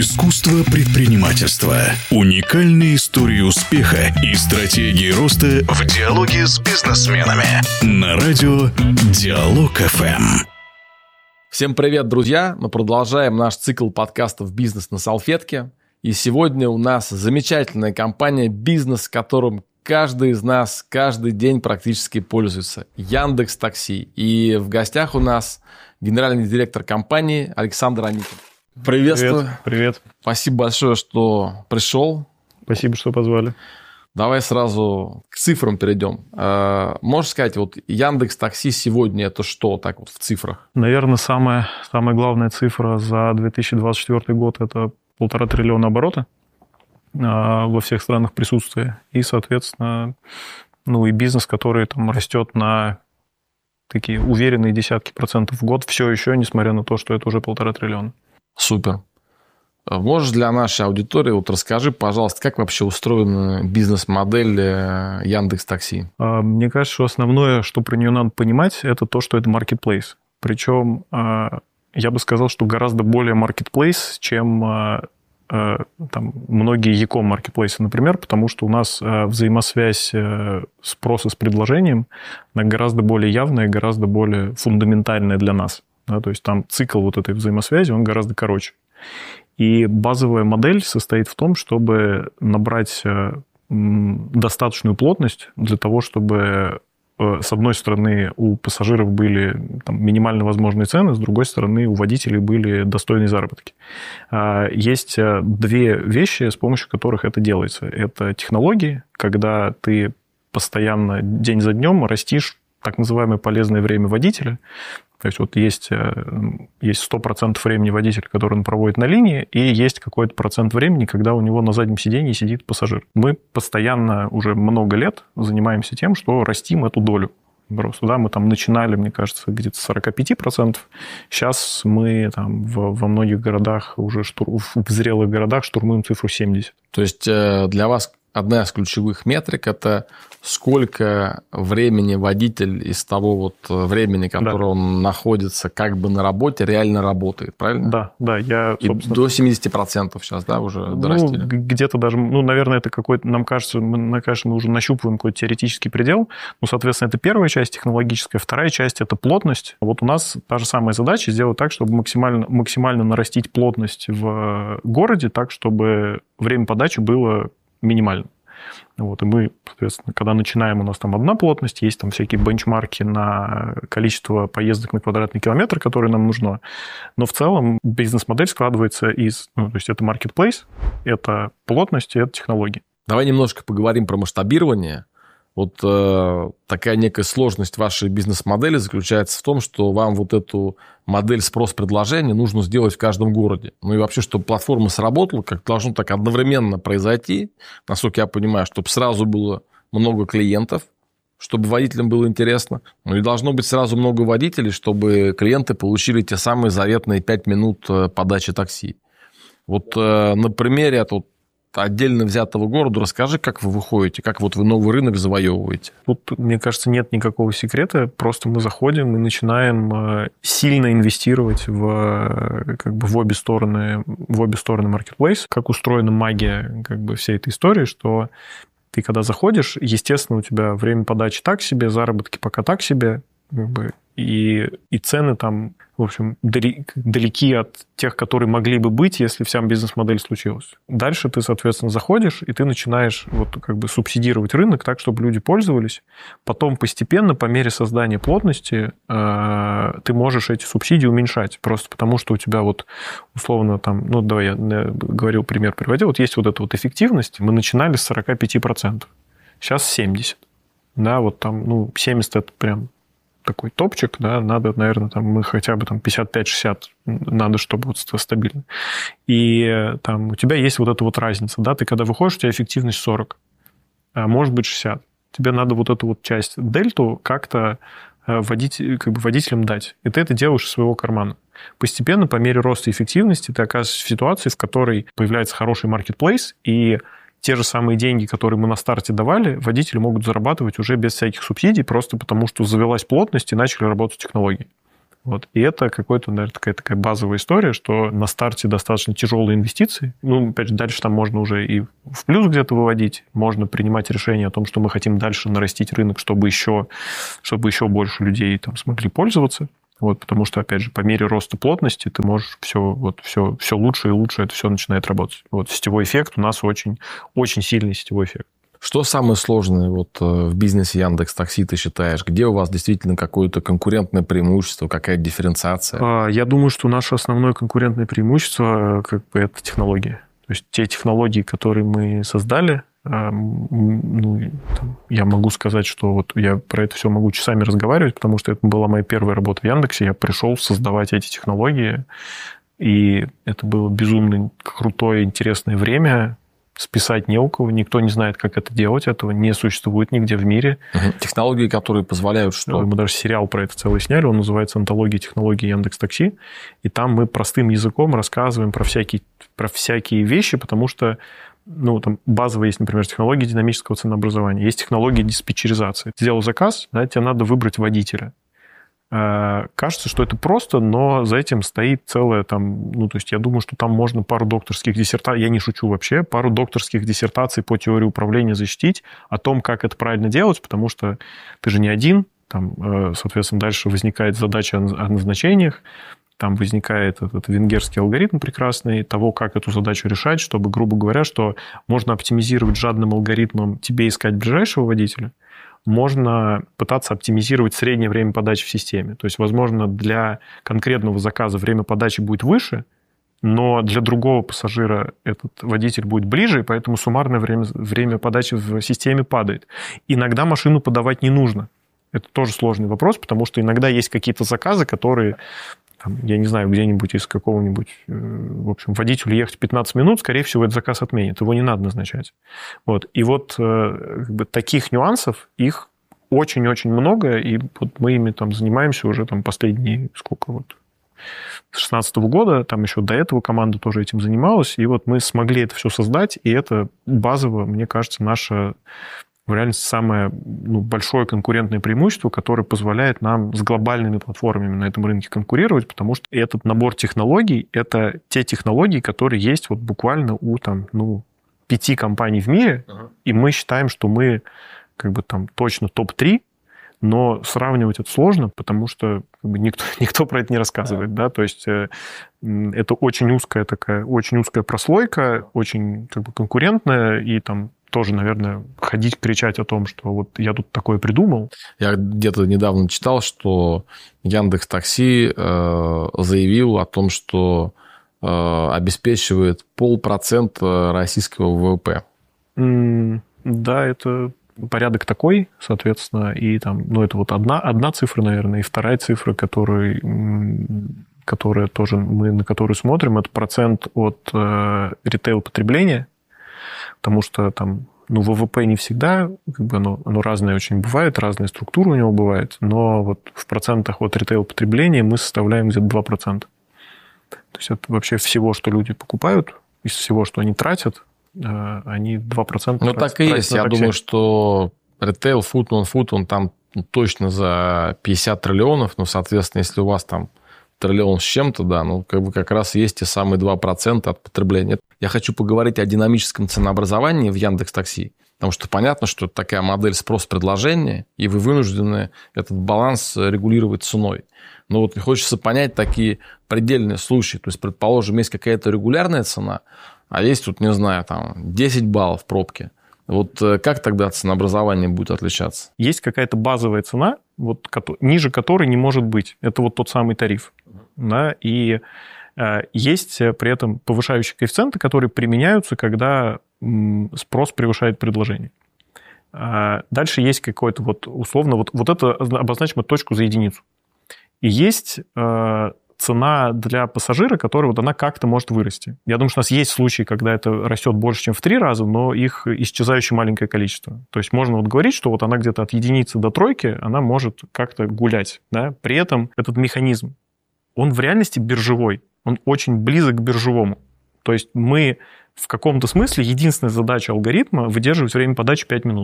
Искусство предпринимательства. Уникальные истории успеха и стратегии роста в диалоге с бизнесменами. На радио Диалог ФМ. Всем привет, друзья! Мы продолжаем наш цикл подкастов «Бизнес на салфетке». И сегодня у нас замечательная компания, бизнес, которым каждый из нас каждый день практически пользуется. Яндекс.Такси. И в гостях у нас генеральный директор компании Александр Аникин. Приветствую. Привет. Спасибо большое, что пришел. Спасибо, что позвали. Давай сразу к цифрам перейдем. Можешь сказать, вот Яндекс.Такси сегодня это что, так вот в цифрах? Наверное, самая главная цифра за 2024 год – это 1,5 триллиона оборота во всех странах присутствия. И, соответственно, и бизнес, который там растет на такие уверенные десятки процентов в год, все еще, несмотря на то, что это уже 1,5 триллиона. Супер. Можешь для нашей аудитории, вот расскажи, пожалуйста, как вообще устроена бизнес-модель Яндекс.Такси? Мне кажется, что основное, что про нее надо понимать, это то, что это marketplace. Причем я бы сказал, что гораздо более marketplace, чем там многие e-com маркетплейсы, например, потому что у нас взаимосвязь спроса с предложением, она гораздо более явная, гораздо более фундаментальная для нас. Да, то есть там цикл вот этой взаимосвязи, он гораздо короче. И базовая модель состоит в том, чтобы набрать достаточную плотность для того, чтобы с одной стороны у пассажиров были там минимально возможные цены, с другой стороны у водителей были достойные заработки. Есть две вещи, с помощью которых это делается. Это технологии, когда ты постоянно день за днем растишь так называемое полезное время водителя. То есть вот есть 100% времени водителя, который он проводит на линии, и есть какой-то процент времени, когда у него на заднем сиденье сидит пассажир. Мы постоянно уже много лет занимаемся тем, что растим эту долю. Просто, да, мы там начинали, мне кажется, где-то с 45%. Сейчас мы там во многих городах, уже в зрелых городах штурмуем цифру 70%. То есть для вас одна из ключевых метрик – это сколько времени водитель из того вот времени, которое он находится как бы на работе, реально работает, правильно? Да, я, собственно... И до 70% сейчас, да, уже дорастили? Где-то даже, наверное, это какой-то, нам кажется, мы уже нащупываем какой-то теоретический предел. Соответственно, это первая часть технологическая, вторая часть – это плотность. Вот у нас та же самая задача – сделать так, чтобы максимально нарастить плотность в городе, так, чтобы время подачи было минимально. Вот, и мы, соответственно, когда начинаем, у нас там одна плотность, есть там всякие бенчмарки на количество поездок на квадратный километр, которые нам нужно. Но в целом бизнес-модель складывается из... то есть это marketplace, это плотность и это технологии. Давай немножко поговорим про масштабирование. Вот такая некая сложность вашей бизнес-модели заключается в том, что вам вот эту модель спрос-предложения нужно сделать в каждом городе. Ну и вообще, чтобы платформа сработала, как должно так одновременно произойти, насколько я понимаю, чтобы сразу было много клиентов, чтобы водителям было интересно. Ну и должно быть сразу много водителей, чтобы клиенты получили те самые заветные 5 минут подачи такси. Вот на примере от отдельно взятого города расскажи, как вы выходите, как вот вы новый рынок завоевываете. Тут, мне кажется, нет никакого секрета. Просто мы заходим и начинаем сильно инвестировать в обе стороны marketplace. Как устроена магия всей этой истории, что ты когда заходишь, естественно, у тебя время подачи так себе, заработки пока так себе, и цены там, в общем, далеки от тех, которые могли бы быть, если вся бизнес-модель случилась. Дальше ты, соответственно, заходишь, и ты начинаешь субсидировать рынок так, чтобы люди пользовались. Потом постепенно, по мере создания плотности, ты можешь эти субсидии уменьшать. Просто потому, что у тебя условно там, давай я говорил, пример приводил, есть вот эта вот эффективность. Мы начинали с 45%, сейчас 70%. Да, 70% это прям такой топчик, да, надо, наверное, мы хотя бы 55-60 надо, чтобы стабильно. И там у тебя есть вот эта вот разница, да, ты когда выходишь, у тебя эффективность 40, а может быть 60. Тебе надо вот эту вот часть, дельту, как-то водителям дать. И ты это делаешь из своего кармана. Постепенно, по мере роста эффективности, ты оказываешься в ситуации, в которой появляется хороший маркетплейс, и те же самые деньги, которые мы на старте давали, водители могут зарабатывать уже без всяких субсидий, просто потому что завелась плотность и начали работать технологии. Вот. И это какой-то, наверное, такая базовая история, что на старте достаточно тяжелые инвестиции. Ну, опять же, дальше там можно уже и в плюс где-то выводить, можно принимать решение о том, что мы хотим дальше нарастить рынок, чтобы еще больше людей там смогли пользоваться. Вот, потому что, опять же, по мере роста плотности ты можешь все лучше и лучше это все начинает работать. Вот сетевой эффект у нас очень, очень сильный сетевой эффект. Что самое сложное вот в бизнесе Яндекс.Такси ты считаешь? Где у вас действительно какое-то конкурентное преимущество, какая-то дифференциация? Я думаю, что наше основное конкурентное преимущество это технологии. То есть те технологии, которые мы создали, я могу сказать, что вот я про это все могу часами разговаривать, потому что это была моя первая работа в Яндексе. Я пришел создавать эти технологии, и это было безумно крутое, интересное время. Списать не у кого, никто не знает, как это делать, этого не существует нигде в мире. Технологии, которые позволяют что? Мы даже сериал про это целый сняли, он называется «Антология технологий Яндекс.Такси», и там мы простым языком рассказываем про всякие вещи, потому что там базовые есть, например, технологии динамического ценообразования, есть технологии диспетчеризации. Ты сделал заказ, тебе надо выбрать водителя. Кажется, что это просто, но за этим стоит целое то есть я думаю, что там можно пару докторских диссертаций, я не шучу вообще, пару докторских диссертаций по теории управления защитить о том, как это правильно делать, потому что ты же не один, соответственно, дальше возникает задача о назначениях, там возникает этот венгерский алгоритм прекрасный того, как эту задачу решать, чтобы, грубо говоря, что можно оптимизировать жадным алгоритмом тебе искать ближайшего водителя, можно пытаться оптимизировать среднее время подачи в системе. То есть, возможно, для конкретного заказа время подачи будет выше, но для другого пассажира этот водитель будет ближе, и поэтому суммарное время подачи в системе падает. Иногда машину подавать не нужно. Это тоже сложный вопрос, потому что иногда есть какие-то заказы, которые, я не знаю, где-нибудь из какого-нибудь, в общем, водителю ехать 15 минут, скорее всего, этот заказ отменит, его не надо назначать. Вот. И вот таких нюансов, их очень-очень много, и вот мы ими занимаемся уже последние, с 2016 года, еще до этого команда тоже этим занималась, и вот мы смогли это все создать, и это базово, мне кажется, наша в реальности самое большое конкурентное преимущество, которое позволяет нам с глобальными платформами на этом рынке конкурировать, потому что этот набор технологий – это те технологии, которые есть буквально у 5 компаний в мире, и мы считаем, что мы точно топ-3, но сравнивать это сложно, потому что никто про это не рассказывает. Да? То есть это очень узкая прослойка, очень конкурентная, и тоже, наверное, ходить, кричать о том, что вот я тут такое придумал. Я где-то недавно читал, что Яндекс.Такси заявил о том, что обеспечивает 0,5% российского ВВП. Да, это порядок такой, соответственно, и это вот одна цифра, наверное, и вторая цифра, которая тоже мы на которую смотрим, это процент от ритейл-потребления, потому что ВВП не всегда, оно разное очень бывает, разная структура у него бывает, но вот в процентах от ритейл-потребления мы составляем где-то 2%. То есть это вообще всего, что люди покупают, из всего, что они тратят, они 2%. Ну, так и есть. Я думаю, что ритейл, фуд, нон-фуд, он там точно за 50 триллионов, соответственно, если у вас триллион с чем-то, да, как раз есть те самые 2% от потребления. Я хочу поговорить о динамическом ценообразовании в Яндекс.Такси, потому что понятно, что это такая модель спрос-предложения, и вы вынуждены этот баланс регулировать ценой. Но вот хочется понять такие предельные случаи. То есть, предположим, есть какая-то регулярная цена, а есть, 10 баллов в пробке. Вот как тогда ценообразование будет отличаться? Есть какая-то базовая цена, ниже которой не может быть. Это тот самый тариф. Да? И есть при этом повышающие коэффициенты, которые применяются, когда спрос превышает предложение. Дальше есть какой-то условно, это обозначим точку за единицу. И есть цена для пассажира, которая она как-то может вырасти. Я думаю, что у нас есть случаи, когда это растет больше, чем в 3 раза, но их исчезающе маленькое количество. То есть можно говорить, что она где-то от единицы до 3, она может как-то гулять. Да? При этом этот механизм, он в реальности биржевой, он очень близок к биржевому. То есть мы в каком-то смысле единственная задача алгоритма выдерживать время подачи 5 минут.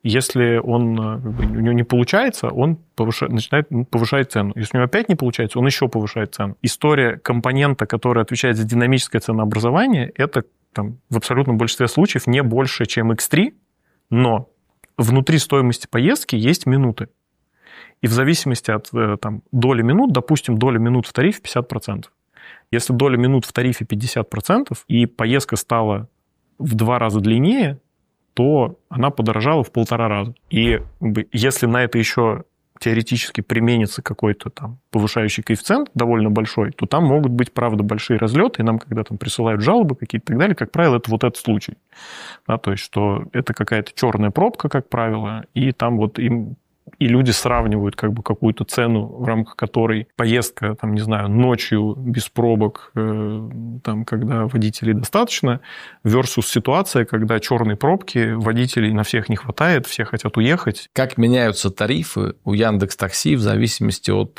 Если он, у него не получается, он начинает повышать цену. Если у него опять не получается, он еще повышает цену. История компонента, который отвечает за динамическое ценообразование, это там, в абсолютном большинстве случаев не больше, чем X3, но внутри стоимости поездки есть минуты. И в зависимости от там, доли минут, допустим, доля минут в тарифе 50%. Если доля минут в тарифе 50%, и поездка стала в 2 раза длиннее, то она подорожала в 1,5 раза. И если на это еще теоретически применится какой-то там повышающий коэффициент довольно большой, то там могут быть, правда, большие разлеты, и нам, когда там присылают жалобы какие-то и так далее, как правило, это вот этот случай. Да, то есть, что это какая-то черная пробка, как правило, и там вот им... И люди сравнивают как бы какую-то цену, в рамках которой поездка, там, не знаю, ночью без пробок, там, когда водителей достаточно, versus ситуация, когда черные пробки, водителей на всех не хватает, все хотят уехать. Как меняются тарифы у Яндекс.Такси в зависимости от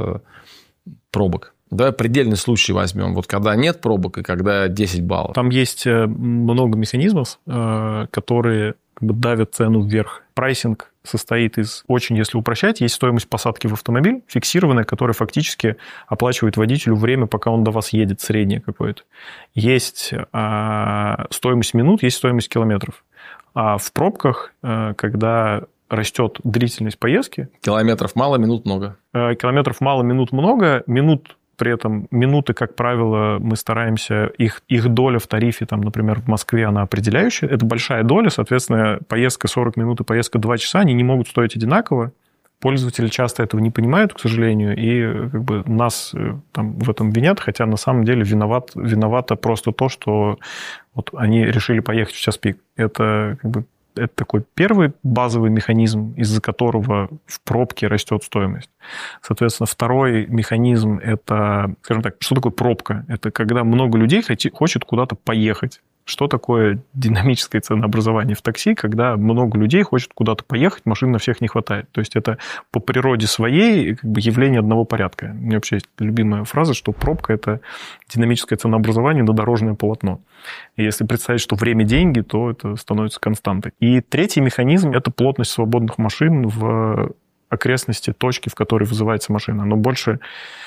пробок? Давай предельный случай возьмем. Вот когда нет пробок и когда 10 баллов. Там есть много механизмов, которые как бы давят цену вверх. Прайсинг состоит из, очень, если упрощать, есть стоимость посадки в автомобиль, фиксированная, которая фактически оплачивает водителю время, пока он до вас едет, среднее какое-то. Есть стоимость минут, есть стоимость километров. А в пробках, когда растет длительность поездки... Километров мало, минут много. Километров мало, минут много. При этом минуты, как правило, мы стараемся, их доля в тарифе, там, например, в Москве, она определяющая. Это большая доля, соответственно, поездка 40 минут и поездка 2 часа, они не могут стоить одинаково. Пользователи часто этого не понимают, к сожалению, и как бы нас там в этом винят, хотя на самом деле виновато просто то, что вот они решили поехать в час пик. Это как бы это такой первый базовый механизм, из-за которого в пробке растет стоимость. Соответственно, второй механизм – это, скажем так, что такое пробка? Это когда много людей хочет куда-то поехать. Что такое динамическое ценообразование в такси, когда много людей хочет куда-то поехать, машин на всех не хватает. То есть это по природе своей как бы явление одного порядка. У меня вообще есть любимая фраза, что пробка – это динамическое ценообразование на дорожное полотно. И если представить, что время – деньги, то это становится константой. И третий механизм – это плотность свободных машин в окрестности точки, в которой вызывается машина. Оно больше...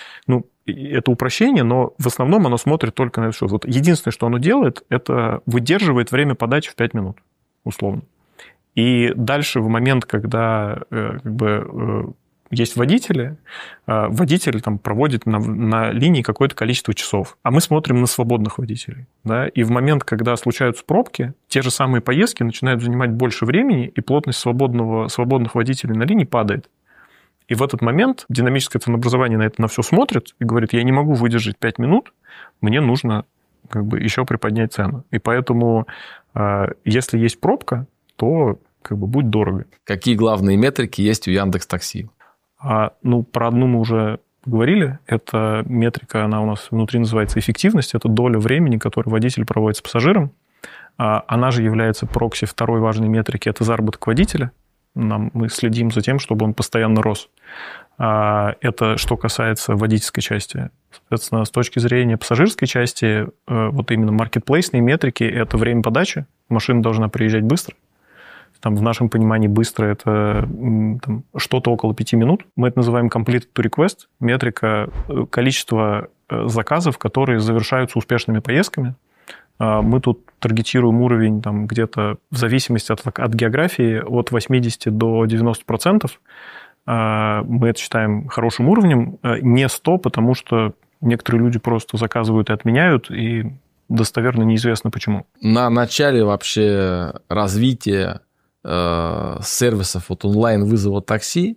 это упрощение, но в основном оно смотрит только на это. Вот единственное, что оно делает, это выдерживает время подачи в 5 минут, условно. И дальше, в момент, когда есть водители, водитель там проводит на линии какое-то количество часов, а мы смотрим на свободных водителей. Да? И в момент, когда случаются пробки, те же самые поездки начинают занимать больше времени, и плотность свободных водителей на линии падает. И в этот момент динамическое ценообразование на это на все смотрит и говорит, я не могу выдержать 5 минут, мне нужно как бы еще приподнять цену. И поэтому, если есть пробка, то как бы будет дорого. Какие главные метрики есть у Яндекс.Такси? Про одну мы уже поговорили. Эта метрика, она у нас внутри называется эффективность. Это доля времени, которую водитель проводит с пассажиром. Она же является прокси второй важной метрики. Это заработок водителя. Мы следим за тем, чтобы он постоянно рос. Это что касается водительской части. Соответственно, с точки зрения пассажирской части, вот именно маркетплейсные метрики – это время подачи. Машина должна приезжать быстро. Там, в нашем понимании быстро – это там, что-то около 5 минут. Мы это называем completed to request. Метрика количества заказов, которые завершаются успешными поездками. Мы тут таргетируем уровень там, где-то в зависимости от географии от 80 до 90%. Мы это считаем хорошим уровнем. Не 100, потому что некоторые люди просто заказывают и отменяют, и достоверно неизвестно почему. На начале вообще развития сервисов вот онлайн-вызова такси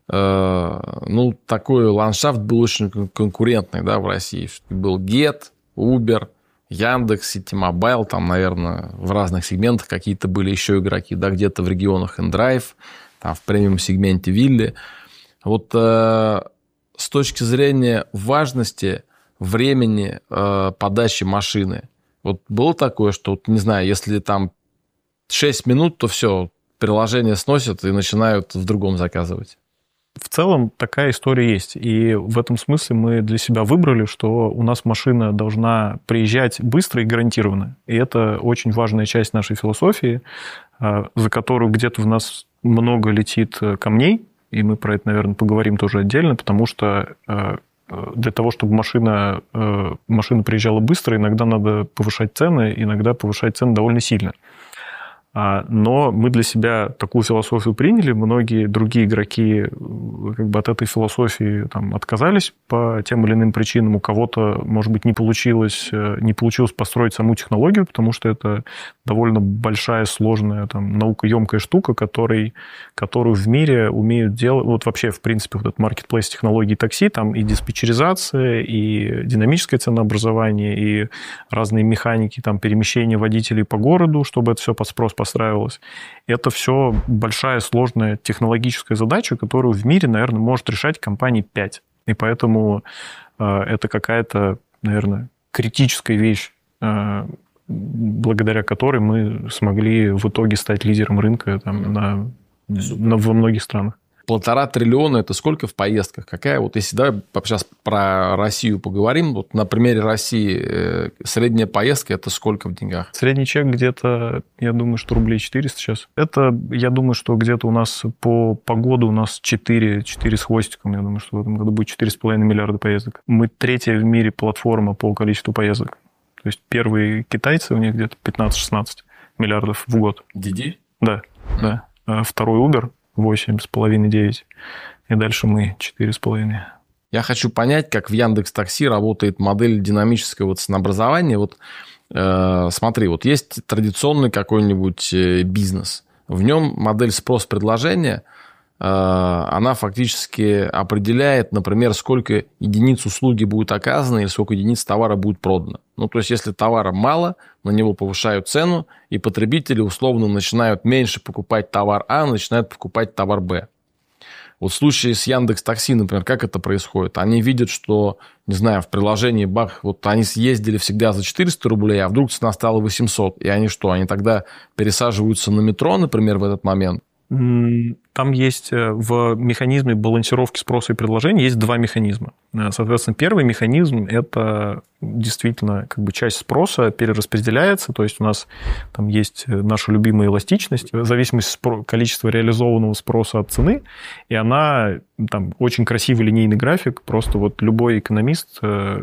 такой ландшафт был очень конкурентный, да, в России. Был Get, Uber, Яндекс, Ситимобайл, там, наверное, в разных сегментах какие-то были еще игроки, да, где-то в регионах InDrive, там, в премиум-сегменте Вилли. Вот с точки зрения важности времени подачи машины, вот было такое, что, вот, не знаю, если там 6 минут, то все, приложение сносят и начинают в другом заказывать? В целом такая история есть. И в этом смысле мы для себя выбрали, что у нас машина должна приезжать быстро и гарантированно. И это очень важная часть нашей философии, за которую где-то в нас много летит камней. И мы про это, наверное, поговорим тоже отдельно, потому что для того, чтобы машина приезжала быстро, иногда надо повышать цены, иногда повышать цены довольно сильно. Но мы для себя такую философию приняли, многие другие игроки как бы от этой философии там, отказались по тем или иным причинам. У кого-то, может быть, не получилось построить саму технологию, потому что это довольно большая, сложная, там, наукоемкая штука, которую в мире умеют делать. Вот вообще, в принципе, вот этот маркетплейс технологий такси, там и диспетчеризация, и динамическое ценообразование, и разные механики, там, перемещения водителей по городу, чтобы это все под спрос постраивалось. Это все большая, сложная технологическая задача, которую в мире, наверное, может решать компаний 5. И поэтому это какая-то, наверное, критическая вещь, благодаря которой мы смогли в итоге стать лидером рынка там, во многих странах. 1,5 триллиона – это сколько в поездках? Какая вот, если давай сейчас про Россию поговорим, вот на примере России средняя поездка – это сколько в деньгах? Средний чек где-то, я думаю, что рублей 400 сейчас. Это, я думаю, что где-то у нас по году у нас 4 с хвостиком. Я думаю, что в этом году будет 4,5 миллиарда поездок. Мы третья в мире платформа по количеству поездок. То есть первые китайцы, у них где-то 15-16 миллиардов в год. Didi? Да. А второй Uber 8,5-9. И дальше мы 4,5. Я хочу понять, как в Яндекс.Такси работает модель динамического ценообразования. Вот смотри, вот есть традиционный какой-нибудь бизнес. В нем модель спрос-предложения, она фактически определяет, например, сколько единиц услуги будет оказано или сколько единиц товара будет продано. Ну, то есть, если товара мало, на него повышают цену, и потребители условно начинают меньше покупать товар А, начинают покупать товар Б. Вот в случае с Яндекс.Такси, например, как это происходит? Они видят, что, не знаю, в приложении бах, вот они съездили всегда за 400 рублей, а вдруг цена стала 800. И они что? Они тогда пересаживаются на метро, например, в этот момент? Там есть в механизме балансировки спроса и предложения есть два механизма. Соответственно, первый механизм – это действительно как бы часть спроса перераспределяется, то есть у нас там есть наша любимая эластичность, зависимость количества реализованного спроса от цены, и она там очень красивый линейный график, просто вот любой экономист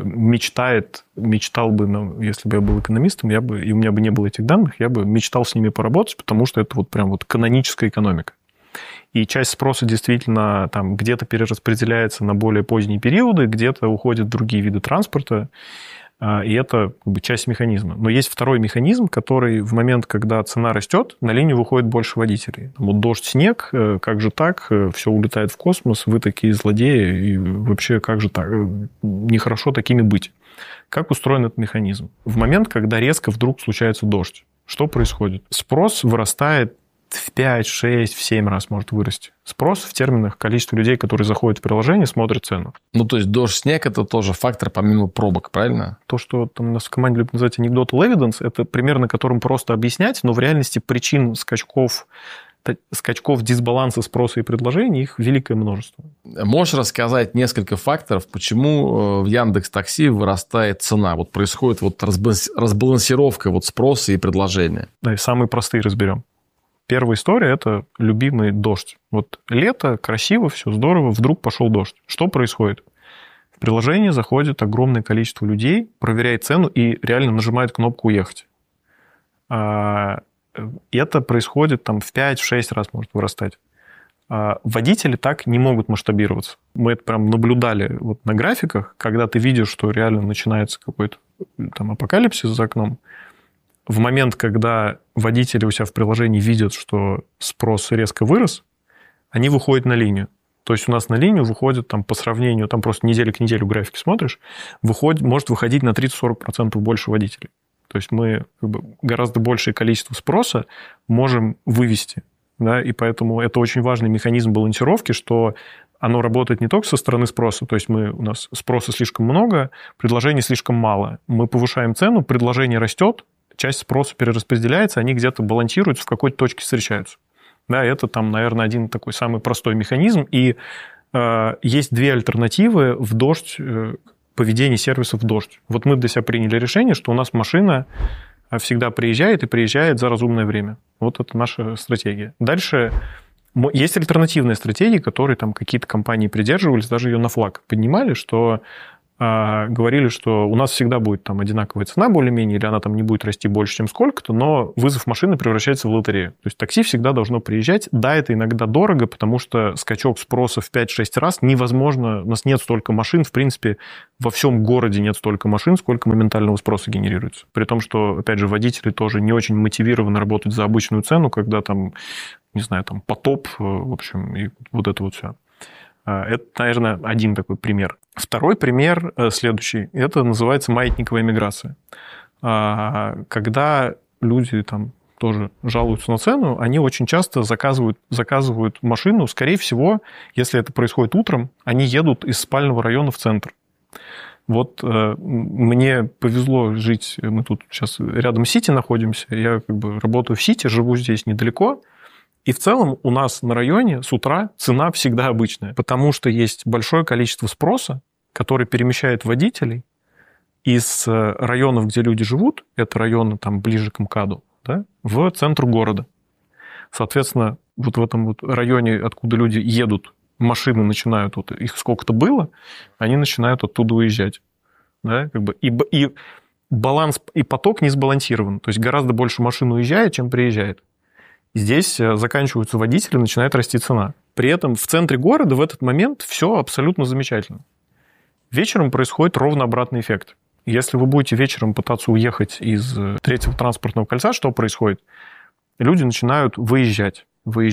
мечтал бы, если бы я был экономистом, и у меня бы не было этих данных, я бы мечтал с ними поработать, потому что это вот прям вот каноническая экономика. И часть спроса действительно там где-то перераспределяется на более поздние периоды, где-то уходят другие виды транспорта, и это как бы часть механизма. Но есть второй механизм, который в момент, когда цена растет, на линию выходит больше водителей. Там вот дождь, снег, как же так, все улетает в космос, вы такие злодеи, и вообще как же так, нехорошо такими быть. Как устроен этот механизм? В момент, когда резко вдруг случается дождь, что происходит? Спрос вырастает в 5, 6, в 7 раз может вырасти. Спрос в терминах количества людей, которые заходят в приложение, смотрят цену. Ну, то есть дождь, снег – это тоже фактор помимо пробок, правильно? То, что там у нас в команде любят называть anecdotal evidence, это пример, на котором просто объяснять, но в реальности причин скачков дисбаланса спроса и предложения, их великое множество. Можешь рассказать несколько факторов, почему в Яндекс.Такси вырастает цена? Вот происходит вот разбалансировка вот спроса и предложения. Да, и самые простые разберем. Первая история – это любимый дождь. Вот лето, красиво, все здорово, вдруг пошел дождь. Что происходит? В приложение заходит огромное количество людей, проверяет цену и реально нажимает кнопку «Уехать». Это происходит там, в 5-6 раз может вырастать. Водители так не могут масштабироваться. Мы это прям наблюдали вот на графиках, когда ты видишь, что реально начинается какой-то там апокалипсис за окном. В момент, когда водители у себя в приложении видят, что спрос резко вырос, они выходят на линию. То есть у нас на линию выходит там, по сравнению, там просто неделю к неделю графики смотришь, может выходить на 30-40% больше водителей. То есть мы как бы гораздо большее количество спроса можем вывести. Да? И поэтому это очень важный механизм балансировки, что оно работает не только со стороны спроса, то есть у нас спроса слишком много, предложений слишком мало. Мы повышаем цену, предложение растет, часть спроса перераспределяется, они где-то балансируются, в какой-то точке встречаются. Да, это там, наверное, один такой самый простой механизм. И есть две альтернативы в дождь, поведение сервисов в дождь. Вот мы для себя приняли решение, что у нас машина всегда приезжает и приезжает за разумное время. Вот это наша стратегия. Дальше есть альтернативные стратегии, которые там какие-то компании придерживались, даже ее на флаг поднимали, что говорили, что у нас всегда будет там одинаковая цена более-менее, или она там не будет расти больше, чем сколько-то, но вызов машины превращается в лотерею. То есть такси всегда должно приезжать. Да, это иногда дорого, потому что скачок спроса в 5-6 раз невозможно. У нас нет столько машин, в принципе, во всем городе нет столько машин, сколько моментального спроса генерируется. При том, что, опять же, водители тоже не очень мотивированы работать за обычную цену, когда там, не знаю, там потоп, в общем, и вот это вот все. Это, наверное, один такой пример. Второй пример следующий. Это называется маятниковая миграция. Когда люди там тоже жалуются на цену, они очень часто заказывают машину. Скорее всего, если это происходит утром, они едут из спального района в центр. Вот мне повезло жить, мы тут сейчас рядом с Сити находимся, я как бы работаю в Сити, живу здесь недалеко. И в целом у нас на районе с утра цена всегда обычная, потому что есть большое количество спроса, который перемещает водителей из районов, где люди живут, это районы там ближе к МКАДу, да, в центр города. Соответственно, вот в этом вот районе, откуда люди едут, машины начинают, вот их сколько-то было, они начинают оттуда уезжать. Да, как бы, и баланс, и поток не сбалансирован. То есть гораздо больше машин уезжает, чем приезжает. Здесь заканчиваются водители, начинает расти цена. При этом в центре города в этот момент все абсолютно замечательно. Вечером происходит ровно обратный эффект. Если вы будете вечером пытаться уехать из третьего транспортного кольца, что происходит? Люди начинают выезжать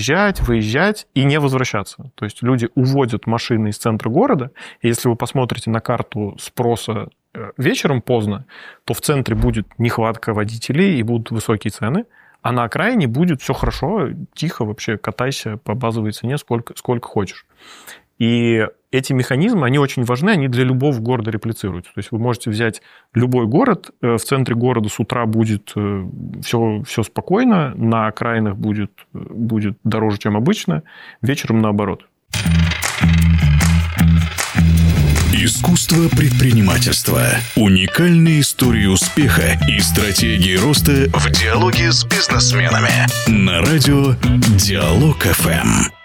и не возвращаться. То есть люди уводят машины из центра города, и если вы посмотрите на карту спроса вечером поздно, то в центре будет нехватка водителей и будут высокие цены, а на окраине будет все хорошо, тихо, вообще катайся по базовой цене сколько хочешь. И эти механизмы, они очень важны, они для любого города реплицируются. То есть вы можете взять любой город, в центре города с утра будет все спокойно, на окраинах будет дороже, чем обычно, вечером наоборот. Искусство предпринимательства. Уникальные истории успеха и стратегии роста в диалоге с бизнесменами. На радио Диалог ФМ.